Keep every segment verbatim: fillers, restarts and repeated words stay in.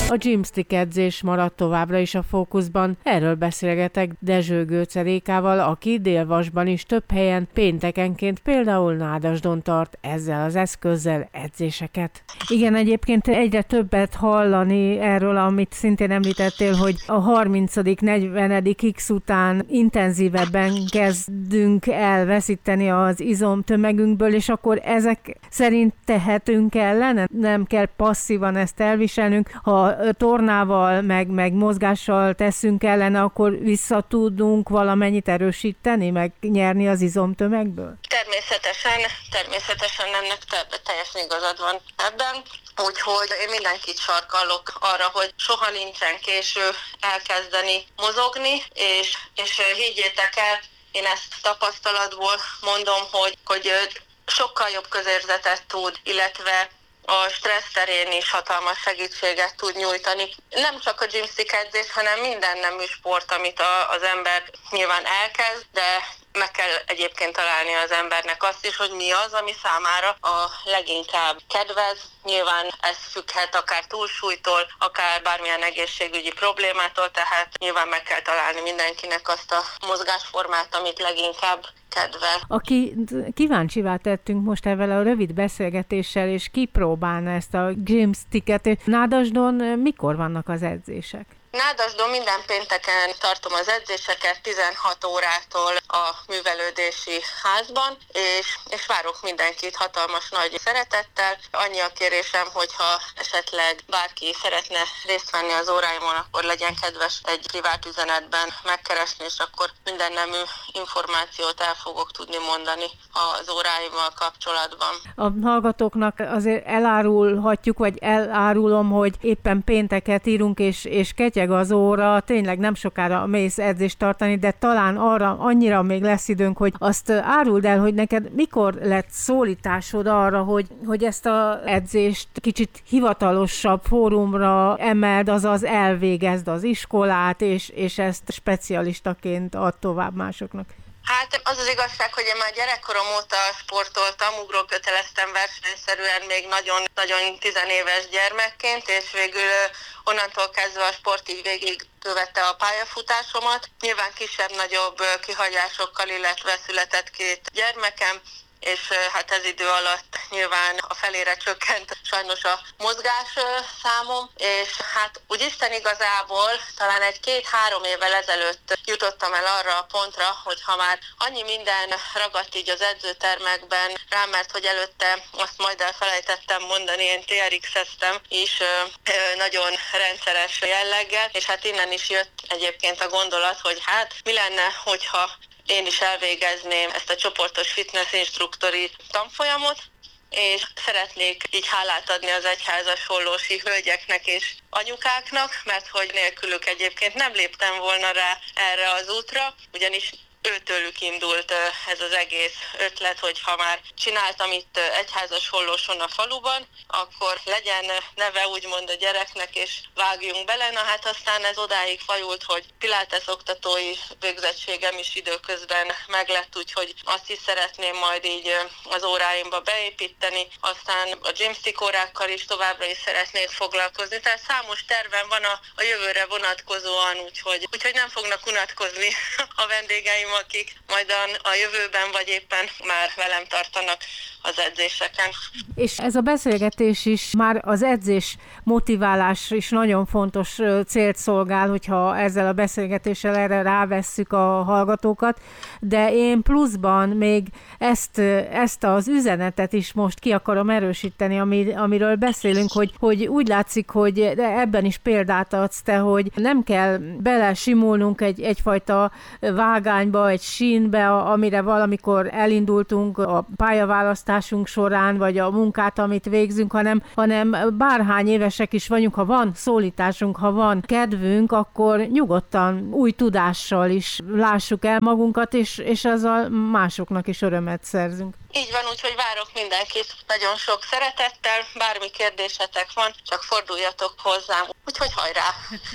A gymstick edzés maradt továbbra is a fókuszban. Erről beszélgetek Dezső Göce Rékával, aki Dél-Vasban is több helyen péntekenként például Nádasdon tart ezzel az eszközzel edzéseket. Igen, egyébként egyre többet hallani erről, amit szintén említettél, hogy a harmincadik negyvenedik X után intenzívebben kezdünk el veszíteni az izomtömegünkből, és akkor ezek szerint tehetünk ellene? Nem kell passzívan ezt elviselnünk. Ha tornával, meg, meg mozgással teszünk ellene, akkor vissza tudunk valamennyit erősíteni, meg nyerni az izomtömegből? Természetesen, természetesen ennek te- teljesen igazad van ebben. Úgyhogy én mindenkit sarkallok arra, hogy soha nincsen késő elkezdeni mozogni, és, és higgyétek el, én ezt tapasztalatból mondom, hogy, hogy sokkal jobb közérzetet tud, illetve a stressz terén is hatalmas segítséget tud nyújtani. Nem csak a gymstick edzés, hanem minden nemű sport, amit a, az ember nyilván elkezd, de meg kell egyébként találni az embernek azt is, hogy mi az, ami számára a leginkább kedvez. Nyilván ez függhet akár túlsúlytól, akár bármilyen egészségügyi problémától, tehát nyilván meg kell találni mindenkinek azt a mozgásformát, amit leginkább kedvel. Aki kíváncsivá tettünk most ezzel a rövid beszélgetéssel, és kipróbálna ezt a gymsticket. Nádasdon mikor vannak az edzések? Nádasdon minden pénteken tartom az edzéseket tizenhat órától a művelődési házban, és, és várok mindenkit hatalmas nagy szeretettel. Annyi a kérésem, hogyha esetleg bárki szeretne részt venni az óráimon, akkor legyen kedves egy privát üzenetben megkeresni, és akkor minden nemű információt el fogok tudni mondani az óráimmal kapcsolatban. A hallgatóknak azért elárulhatjuk, vagy elárulom, hogy éppen pénteket írunk, és, és ketyeg az óra, tényleg nem sokára mész edzést tartani, de talán arra annyira még lesz időnk, hogy azt áruld el, hogy neked mikor lett szólításod arra, hogy, hogy ezt az edzést kicsit hivatalosabb fórumra emeld, azaz elvégezd az iskolát, és, és ezt specialistaként add tovább másoknak. Hát az az igazság, hogy én már gyerekkorom óta sportoltam, ugróköteleztem versenyszerűen még nagyon-nagyon tizenéves gyermekként, és végül onnantól kezdve a sport így végig követte a pályafutásomat. Nyilván kisebb-nagyobb kihagyásokkal, illetve született két gyermekem, és hát ez idő alatt nyilván a felére csökkent sajnos a mozgás számom, és hát úgy Isten igazából talán egy két-három évvel ezelőtt jutottam el arra a pontra, hogy ha már annyi minden ragadt így az edzőtermekben rám, mert hogy előtte azt majd elfelejtettem mondani, én té er iksz-eztem is nagyon rendszeres jelleggel, és hát innen is jött egyébként a gondolat, hogy hát mi lenne, hogyha én is elvégezném ezt a csoportos fitness instruktori tanfolyamot, és szeretnék így hálát adni az egyházas hollósi hölgyeknek és anyukáknak, mert hogy nélkülük egyébként nem léptem volna rá erre az útra, ugyanis őtőlük indult ez az egész ötlet, hogy ha már csináltam itt egyházas hollóson a faluban, akkor legyen neve úgymond a gyereknek, és vágjunk bele. Na hát aztán ez odáig fajult, hogy pilates oktatói végzettségem is időközben meglett, úgyhogy azt is szeretném majd így az óráimba beépíteni. Aztán a gymstick órákkal is továbbra is szeretnék foglalkozni. Tehát számos tervem van a, a jövőre vonatkozóan, úgyhogy, úgyhogy nem fognak unatkozni a vendégeim, akik majd a, a jövőben vagy éppen már velem tartanak az edzéseken. És ez a beszélgetés is már az edzés motiválás is nagyon fontos célt szolgál, hogyha ezzel a beszélgetéssel erre rávesszük a hallgatókat, de én pluszban még ezt, ezt az üzenetet is most ki akarom erősíteni, ami, amiről beszélünk, hogy, hogy úgy látszik, hogy ebben is példát adsz te, hogy nem kell belesimulnunk egy, egyfajta vágányba, egy sínbe, amire valamikor elindultunk a pályaválasztásunk során, vagy a munkát, amit végzünk, hanem, hanem bárhány évesek is vagyunk, ha van szólításunk, ha van kedvünk, akkor nyugodtan új tudással is lássuk el magunkat, és, és azzal másoknak is örömet szerzünk. Így van, úgyhogy várok mindenkit nagyon sok szeretettel, bármi kérdésetek van, csak forduljatok hozzám, úgyhogy hajrá!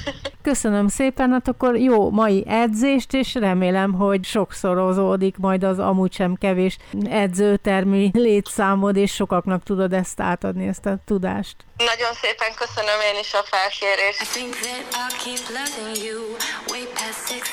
Köszönöm szépen, hát akkor jó mai edzést, és remélem, hogy sokszorozódik majd az amúgy sem kevés edzőtermi létszámod, és sokaknak tudod ezt átadni, ezt a tudást. Nagyon szépen köszönöm én is a felkérést.